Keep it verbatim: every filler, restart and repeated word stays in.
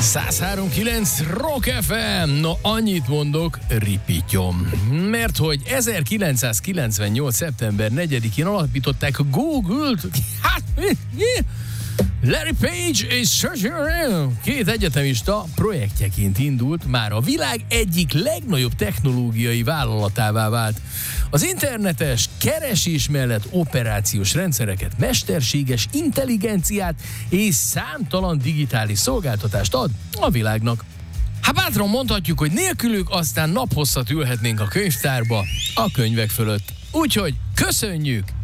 száz három kilenc Rock ef em. No, annyit mondok, ripityom. Mert hogy ezerkilencszázkilencvennyolc. szeptember negyedikén alapították a Google-t. Hát, Larry Page és Sergey Brin, két egyetemista projektjeként indult, már a világ egyik legnagyobb technológiai vállalatává vált. Az internetes keresés mellett operációs rendszereket, mesterséges intelligenciát és számtalan digitális szolgáltatást ad a világnak. Hát bátran mondhatjuk, hogy nélkülük aztán naphosszat ülhetnénk a könyvtárba, a könyvek fölött. Úgyhogy köszönjük!